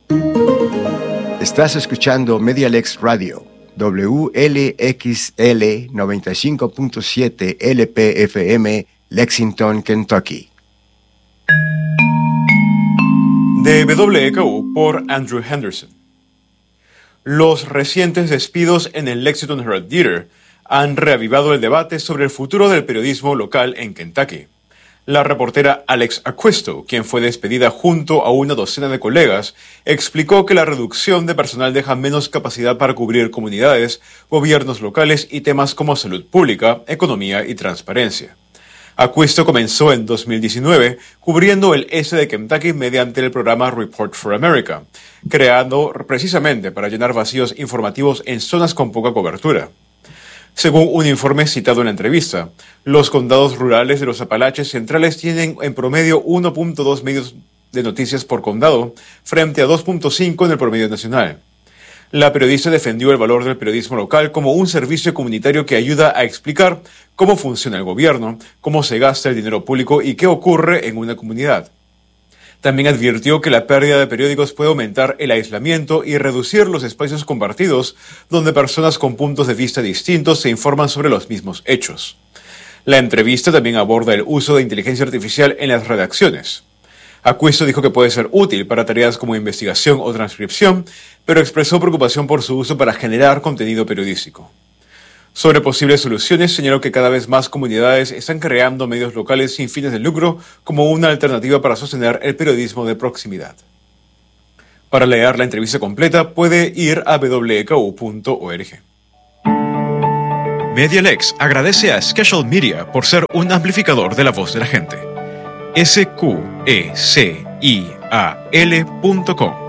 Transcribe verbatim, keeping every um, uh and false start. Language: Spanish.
Estás escuchando MediaLex Radio, W L X L noventa y cinco punto siete L P F M, Lexington, Kentucky. De W K U por Andrew Henderson. Los recientes despidos en el Lexington Herald Theater han reavivado el debate sobre el futuro del periodismo local en Kentucky. La reportera Alex Acuesto, quien fue despedida junto a una docena de colegas, explicó que la reducción de personal deja menos capacidad para cubrir comunidades, gobiernos locales y temas como salud pública, economía y transparencia. Acuesto comenzó en dos mil diecinueve cubriendo el este de Kentucky mediante el programa Report for America, creado precisamente para llenar vacíos informativos en zonas con poca cobertura. Según un informe citado en la entrevista, los condados rurales de los Apalaches Centrales tienen en promedio uno punto dos medios de noticias por condado, frente a dos punto cinco en el promedio nacional. La periodista defendió el valor del periodismo local como un servicio comunitario que ayuda a explicar cómo funciona el gobierno, cómo se gasta el dinero público y qué ocurre en una comunidad. También advirtió que la pérdida de periódicos puede aumentar el aislamiento y reducir los espacios compartidos donde personas con puntos de vista distintos se informan sobre los mismos hechos. La entrevista también aborda el uso de inteligencia artificial en las redacciones. Acuesto dijo que puede ser útil para tareas como investigación o transcripción, pero expresó preocupación por su uso para generar contenido periodístico. Sobre posibles soluciones, señaló que cada vez más comunidades están creando medios locales sin fines de lucro como una alternativa para sostener el periodismo de proximidad. Para leer la entrevista completa, puede ir a w k u punto org. MediaLex agradece a Schedule Media por ser un amplificador de la voz de la gente. S Q E C I A L punto com